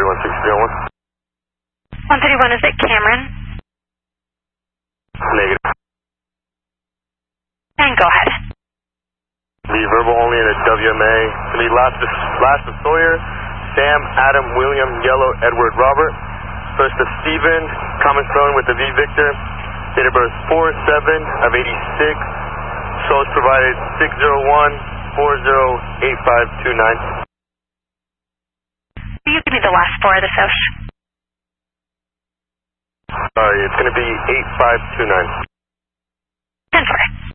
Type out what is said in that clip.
131, is it Cameron? Negative. And go ahead. Be verbal only in a WMA. Be last of Sawyer, Sam, Adam, William, Yellow, Edward, Robert. First of Stephen, common spelling with the V Victor. Date of birth 4/7 of 86. Source provided 601-408529. You give me the last four of the SOS. Sorry, it's going to be 8529. 10-4.